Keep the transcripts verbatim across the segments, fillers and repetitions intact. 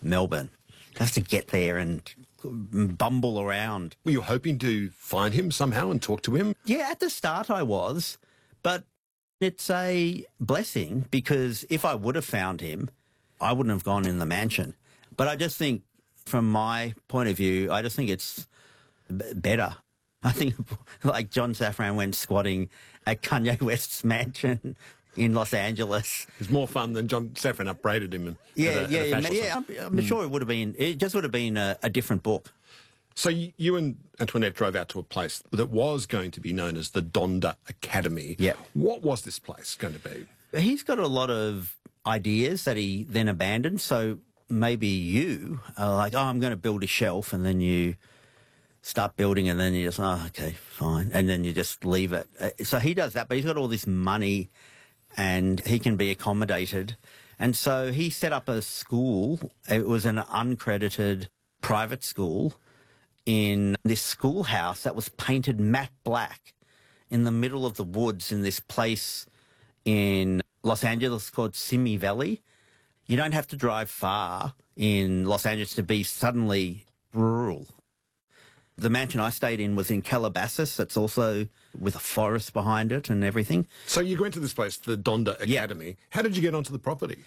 Melbourne. Has to get there and bumble around. Were you hoping to find him somehow and talk to him? Yeah, at the start I was, but it's a blessing because if I would have found him, I wouldn't have gone in the mansion. But I just think, from my point of view, I just think it's b better. I think, like, John Safran went squatting at Kanye West's mansion in Los Angeles. It's more fun than John Safran upbraided him. Yeah, at a, yeah, at a yeah. I'm, I'm mm. sure it would have been. It just would have been a, a different book. So you and Antoinette drove out to a place that was going to be known as the Donda Academy. Yeah. What was this place going to be? He's got a lot of ideas that he then abandoned. So maybe you are like, oh, I'm going to build a shelf, and then you start building, and then you just, oh, okay, fine, and then you just leave it. So he does that, but he's got all this money, and he can be accommodated. And so he set up a school. It was an uncredited private school in this schoolhouse that was painted matte black in the middle of the woods in this place in Los Angeles called Simi Valley. You don't have to drive far in Los Angeles to be suddenly rural. The mansion I stayed in was in Calabasas. That's also with a forest behind it and everything. So you went to this place, the Donda Academy. Yeah. How did you get onto the property?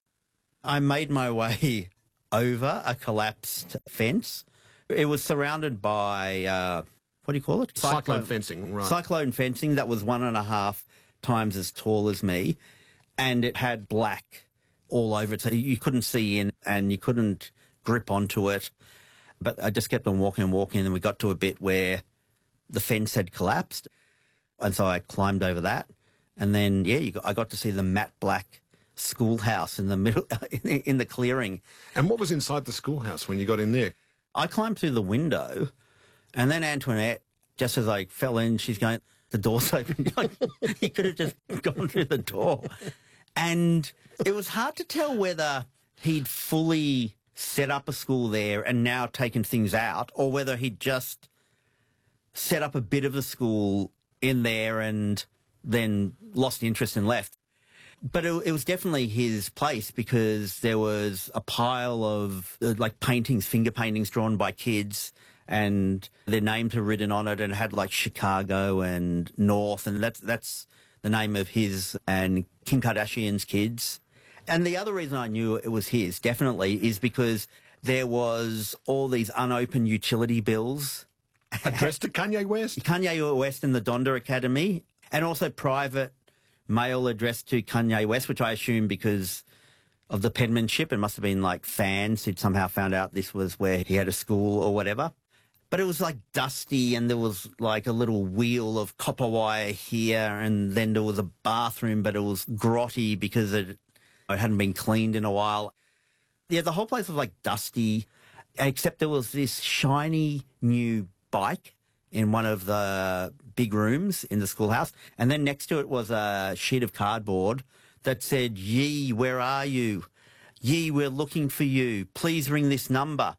I made my way over a collapsed fence. It was surrounded by, uh, what do you call it? Cyclone, Cyclone fencing, right. Cyclone fencing that was one and a half times as tall as me. And it had black all over it. So you couldn't see in and you couldn't grip onto it. But I just kept on walking and walking, and we got to a bit where the fence had collapsed. And so I climbed over that. And then, yeah, you got, I got to see the matte black schoolhouse in the middle, in the clearing. And what was inside the schoolhouse when you got in there? I climbed through the window, and then Antoinette, just as I fell in, she's going, the door's open. He could have just gone through the door. And it was hard to tell whether he'd fully set up a school there and now taken things out, or whether he'd just set up a bit of the school in there and then lost interest and left. But it, it was definitely his place because there was a pile of uh, like paintings, finger paintings drawn by kids, and their names were written on it, and it had like Chicago and North, and that's that's the name of his and Kim Kardashian's kids. And the other reason I knew it was his, definitely, is because there was all these unopened utility bills. Addressed to Kanye West? Kanye West and the Donda Academy, and also private mail addressed to Kanye West, which I assume because of the penmanship, it must have been like fans who'd somehow found out this was where he had a school or whatever. But it was like dusty, and there was like a little wheel of copper wire here, and then there was a bathroom, but it was grotty because it It hadn't been cleaned in a while. Yeah, the whole place was like dusty, except there was this shiny new bike in one of the big rooms in the schoolhouse. And then next to it was a sheet of cardboard that said, "Yee, where are you? Yee, we're looking for you. Please ring this number."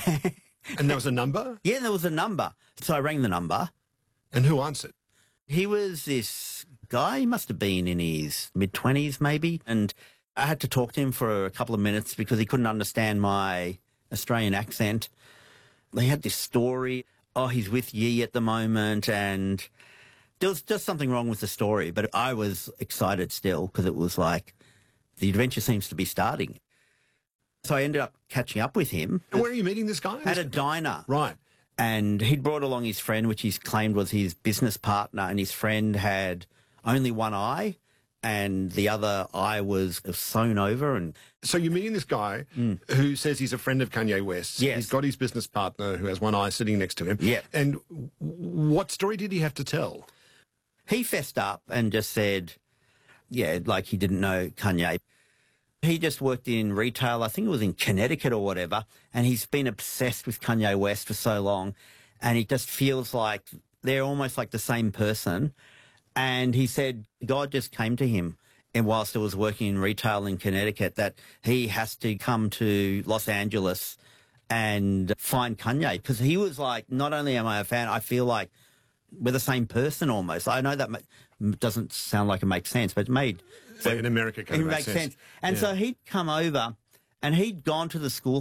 And there was a number? Yeah, there was a number. So I rang the number. And who answered? He was this guy. He must have been in his mid-twenties maybe. And I had to talk to him for a couple of minutes because he couldn't understand my Australian accent. He had this story. Oh, he's with Yee at the moment, and there was just something wrong with the story. But I was excited still because it was like the adventure seems to be starting. So I ended up catching up with him. And where are you meeting this guy? At a diner. Right. And he'd brought along his friend, which he's claimed was his business partner, and his friend had only one eye, and the other eye was sewn over. And so you're meeting this guy mm. who says he's a friend of Kanye West's. Yes. He's got his business partner who has one eye sitting next to him. Yeah. And what story did he have to tell? He fessed up and just said, yeah, like he didn't know Kanye. He just worked in retail, I think it was in Connecticut or whatever, and he's been obsessed with Kanye West for so long, and he just feels like they're almost like the same person. And he said God just came to him, and whilst he was working in retail in Connecticut, that he has to come to Los Angeles and find Kanye, because he was like, not only am I a fan, I feel like we're the same person almost. I know that doesn't sound like it makes sense, but it made... So in America, kind it of makes sense. sense. And yeah. so he'd come over, and he'd gone to the school